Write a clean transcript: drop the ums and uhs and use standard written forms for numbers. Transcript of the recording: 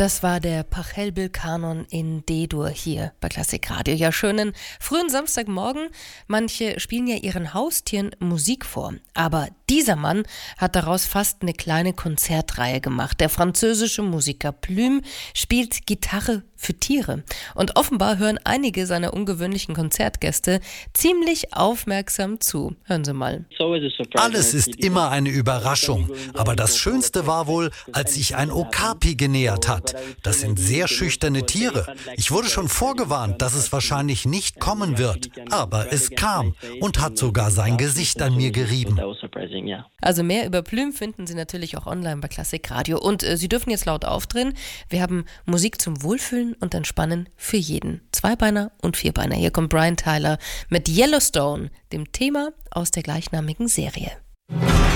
Das war der Pachelbel-Kanon in D-Dur hier bei Klassik Radio. Ja, schönen frühen Samstagmorgen. Manche spielen ja ihren Haustieren Musik vor. Aber dieser Mann hat daraus fast eine kleine Konzertreihe gemacht. Der französische Musiker Plume spielt Gitarre für Tiere. Und offenbar hören einige seiner ungewöhnlichen Konzertgäste ziemlich aufmerksam zu. Hören Sie mal. Alles ist immer eine Überraschung. Aber das Schönste war wohl, als sich ein Okapi genähert hat. Das sind sehr schüchterne Tiere. Ich wurde schon vorgewarnt, dass es wahrscheinlich nicht kommen wird. Aber es kam und hat sogar sein Gesicht an mir gerieben. Also mehr über Plume finden Sie natürlich auch online bei Klassik Radio. Und Sie dürfen jetzt laut aufdrehen. Wir haben Musik zum Wohlfühlen und Entspannen für jeden. Zweibeiner und Vierbeiner. Hier kommt Brian Tyler mit Yellowstone, dem Thema aus der gleichnamigen Serie.